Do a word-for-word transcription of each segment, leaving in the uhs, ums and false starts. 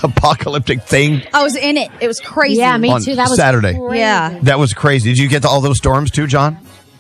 apocalyptic thing? I was in it. It was crazy. Yeah, me on too. That was Saturday. crazy. Yeah. That was crazy. Did you get to all those storms too, John?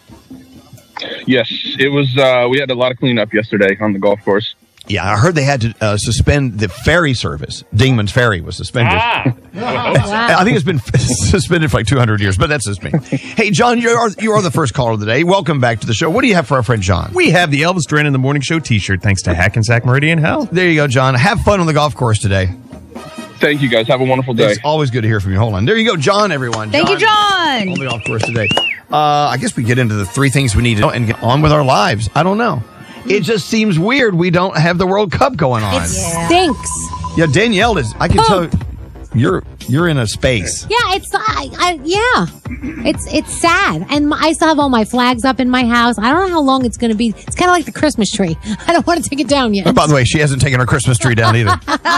Yes, it was. Uh, we had a lot of cleanup yesterday on the golf course. Yeah, I heard they had to uh, suspend the ferry service. Dingman's Ferry was suspended. Ah. Wow. I think it's been suspended for like two hundred years, but that's just me. Hey, John, you are, you are the first caller of the day. Welcome back to the show. What do you have for our friend John? We have the Elvis Duran in the Morning Show t-shirt thanks to Hackensack Meridian Health. There you go, John. Have fun on the golf course today. Thank you, guys. Have a wonderful day. It's always good to hear from you. Hold on. There you go, John, everyone. Thank you, John. On the golf course today. Uh, I guess we get into the three things we need to know and get on with our lives. I don't know. It just seems weird we don't have the World Cup going on. It stinks. Yeah, Danielle is. I can Oh. tell you're you're in a space. Yeah, it's I, I, yeah, it's it's sad, and my, I still have all my flags up in my house. I don't know how long it's going to be. It's kind of like the Christmas tree. I don't want to take it down yet. Oh, by the way, she hasn't taken her Christmas tree down either.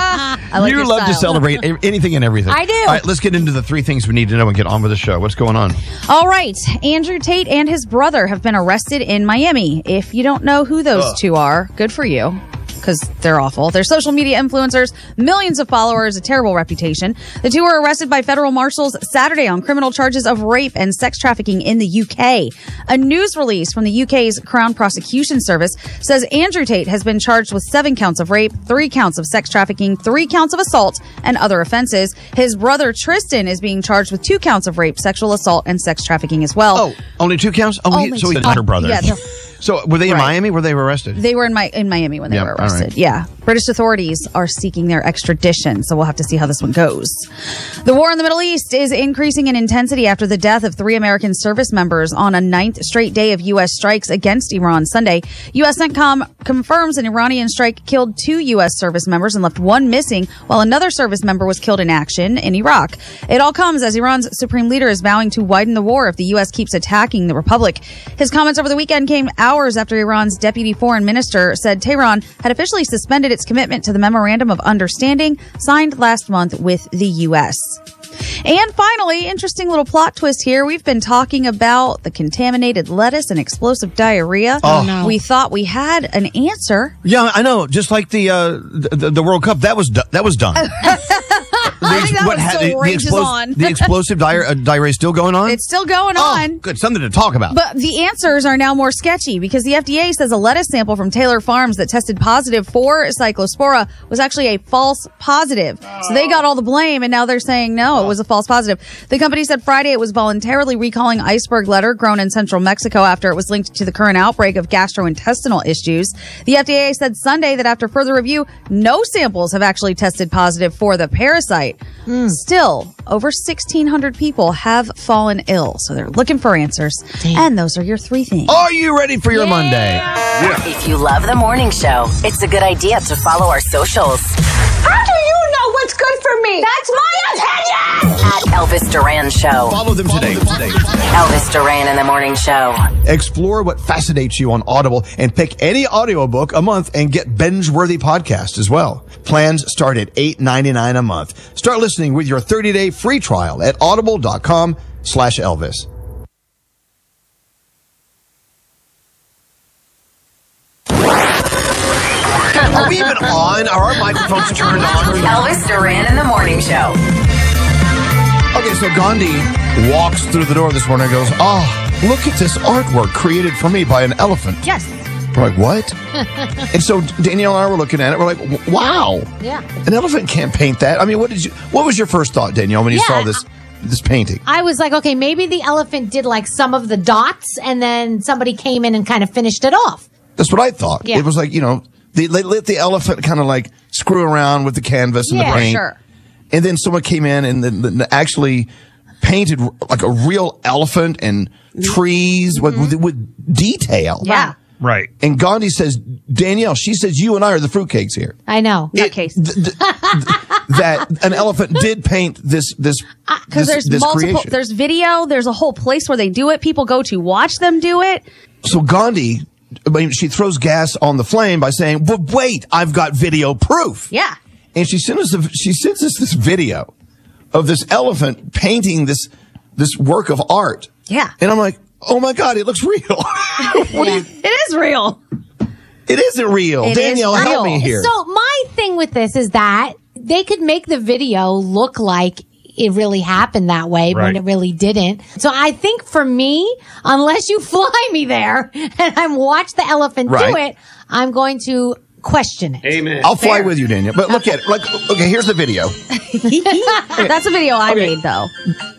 I like you your love to style. celebrate a- anything and everything. I do. All right, let's get into the three things we need to know and get on with the show. What's going on? All right. Andrew Tate and his brother have been arrested in Miami. If you don't know who those Ugh. two are, good for you. Because they're awful. They're social media influencers, millions of followers, a terrible reputation. The two were arrested by federal marshals Saturday on criminal charges of rape and sex trafficking in the U K. A news release from the U K's Crown Prosecution Service says Andrew Tate has been charged with seven counts of rape, three counts of sex trafficking, three counts of assault, and other offenses. His brother Tristan is being charged with two counts of rape, sexual assault, and sex trafficking as well. Oh, only two counts? Oh, he, Only so he's two. her brother. Yeah, they're- So were they in Right. Miami? Where they were arrested? They were in my in Miami when they Yeah, were all right. arrested. Yeah. British authorities are seeking their extradition, so we'll have to see how this one goes. The war in the Middle East is increasing in intensity after the death of three American service members on a ninth straight day of U S strikes against Iran Sunday. U S CENTCOM confirms an Iranian strike killed two U S service members and left one missing, while another service member was killed in action in Iraq. It all comes as Iran's supreme leader is vowing to widen the war if the U S keeps attacking the Republic. His comments over the weekend came hours after Iran's deputy foreign minister said Tehran had officially suspended its commitment to the Memorandum of Understanding signed last month with the U S. And finally, interesting little plot twist here. We've been talking about the contaminated lettuce and explosive diarrhea. Oh, no. We thought we had an answer. Yeah, I know. Just like the uh, the, the World Cup, that was do- that was done. I think that one still rages on. the explosive diar- uh, diarrhea is still going on? It's still going oh, on. good. Something to talk about. But the answers are now more sketchy because the F D A says a lettuce sample from Taylor Farms that tested positive for Cyclospora was actually a false positive. So they got all the blame, and now they're saying no, it was a false positive. The company said Friday it was voluntarily recalling iceberg lettuce grown in central Mexico after it was linked to the current outbreak of gastrointestinal issues. The F D A said Sunday that after further review, no samples have actually tested positive for the parasite. Still, over sixteen hundred people have fallen ill, so they're looking for answers. And those are your three things. Are you ready for your Monday? If you love the morning show, it's a good idea to follow our socials. How do you know what's good for me? That's my opinion! At Elvis Duran Show. Follow them today. today. Elvis Duran in the morning show. Explore what fascinates you on Audible and pick any audiobook a month and get binge-worthy podcasts as well. Plans start at eight ninety-nine a month. Start listening with your thirty-day free trial at audible.com slash Elvis. Are we even on? Are our microphones turned on? Elvis Duran in the morning show. Okay, so Gandhi walks through the door this morning and goes, oh, look at this artwork created for me by an elephant. Yes. We're like, what? And so Danielle and I were looking at it. We're like, wow. Yeah. An elephant can't paint that. I mean, what did you? What was your first thought, Danielle, when you Yeah, saw this this painting? I was like, okay, maybe the elephant did like some of the dots, and then somebody came in and kind of finished it off. That's what I thought. Yeah. It was like, you know, they, they let the elephant kind of like screw around with the canvas and Yeah, the paint. Sure. And then someone came in and then, then actually painted like a real elephant and trees with, with, with detail. Yeah. Right. And Gandhi says, Danielle, she says, you and I are the fruitcakes here. I know. That It- case. th- th- th- that an elephant did paint this this Because this, there's this multiple, creation. there's video, there's a whole place where they do it. People go to watch them do it. So Gandhi, I mean, she throws gas on the flame by saying, "But wait, I've got video proof." Yeah. And she sends us a, she sends us this video of this elephant painting this this work of art. Yeah. And I'm like, "Oh my God, it looks real." What do you, It is real. it isn't real. It is Danielle, help real. me here. So my thing with this is that they could make the video look like it really happened that way Right. when it really didn't. So I think for me, unless you fly me there and I'm watch the elephant do Right. it, I'm going to question it. Amen. I'll fly with you, Daniel. But look at it. Like, okay, here's the video. That's a video I made, though.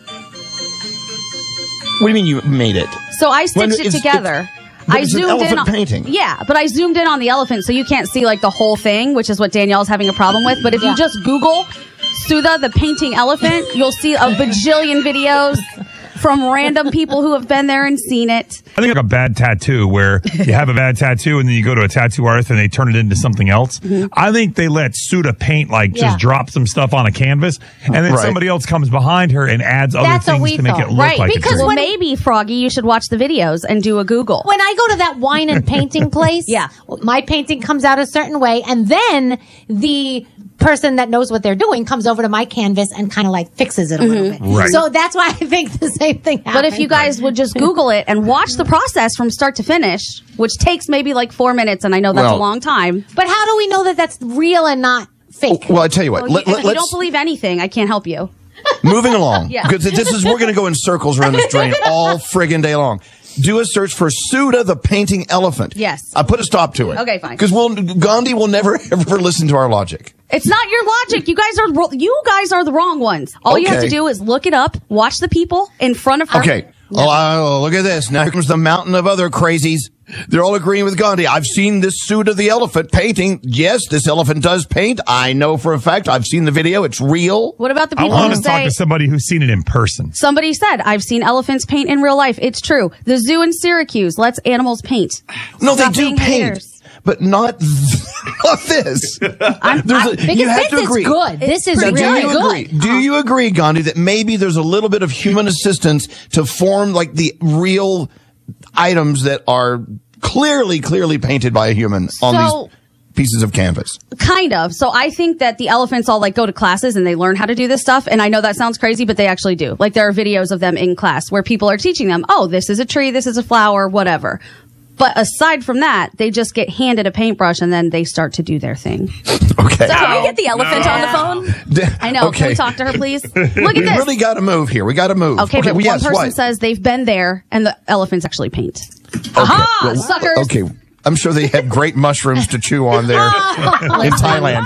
What do you mean you made it? So I When stitched it it's- together. but I it's an zoomed in elephant on painting. Yeah, but I zoomed in on the elephant, so you can't see like the whole thing, which is what Danielle's having a problem with. But if Yeah. you just Google Sudha the painting elephant, you'll see a bajillion videos from random people who have been there and seen it. I think like a bad tattoo where you have a bad tattoo and then you go to a tattoo artist and they turn it into something else. Mm-hmm. I think they let Sudha paint, like Yeah. just drop some stuff on a canvas and then Right. somebody else comes behind her and adds other That's what things we to make thought. it look Right, like because it's real. Well, when- maybe, Froggy, you should watch the videos and do a Google. When I go to that wine and painting place, Yeah. my painting comes out a certain way, and then the person that knows what they're doing comes over to my canvas and kind of like fixes it a little bit. Right. So that's why I think the same thing happened. But if you guys would just Google it and watch the process from start to finish, which takes maybe like four minutes, and I know that's Well- a long time. But how do we know that that's real and not fake? Well, I tell you what. Well, let, you, let, if you let's don't believe anything, I can't help you. moving along. Yeah. Because this is we're going to go in circles around this drain all friggin' day long. Do a search for Sudha the painting elephant. Yes. I put a stop to it. Okay, fine. Because we'll Gandhi will never ever listen to our logic. It's not your logic. You guys are ro- you guys are the wrong ones. All you have Okay. to do is look it up, watch the people in front of her. Okay. Oh, uh, look at this. Now here comes the mountain of other crazies. They're all agreeing with Gandhi. I've seen this Sudha the elephant painting. Yes, this elephant does paint. I know for a fact. I've seen the video. It's real. What about the I people want who to talk say to somebody who's seen it in person. somebody said I've seen elephants paint in real life? It's true. The zoo in Syracuse lets animals paint. No, Stop they do being paint. haters. But not, not this. I'm, There's I- a- because you have this to agree. is good. This is Now, do really you good. agree? Do you agree, Gandhi, that maybe there's a little bit of human assistance to form like the real items that are clearly, clearly painted by a human on So- these pieces of canvas? Kind of. So I think that the elephants all like go to classes and they learn how to do this stuff. And I know that sounds crazy, but they actually do. Like there are videos of them in class where people are teaching them, oh, this is a tree, this is a flower, whatever. But aside from that, they just get handed a paintbrush and then they start to do their thing. Okay. Can we get the elephant on the phone? I know. Okay. Can we talk to her, please? Look at We this. really got to move here. We got to move. Okay, but well, one yes, person what? says they've been there and the elephants actually paint. Okay. Aha, Well, suckers. Okay. I'm sure they have great mushrooms to chew on there in Thailand.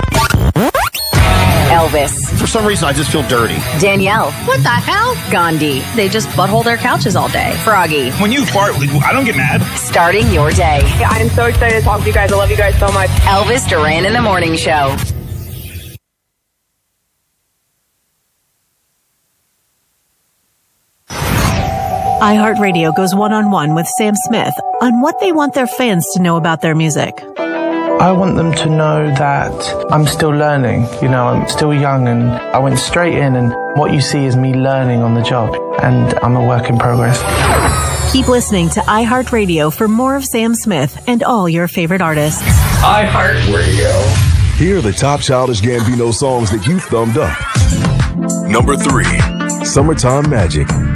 Elvis, For some reason, I just feel dirty. Danielle, What the hell? Gandhi, They just butthole their couches all day. Froggy. When you fart, I don't get mad. Starting your day. I'm so excited to talk to you guys. I love you guys so much. Elvis Duran in the Morning Show. iHeartRadio goes one-on-one with Sam Smith on what they want their fans to know about their music. I want them to know that I'm still learning. You know, I'm still young and I went straight in and what you see is me learning on the job and I'm a work in progress. Keep listening to iHeartRadio for more of Sam Smith and all your favorite artists. iHeartRadio. Here are the top Childish Gambino songs that you thumbed up. Number three, Summertime Magic.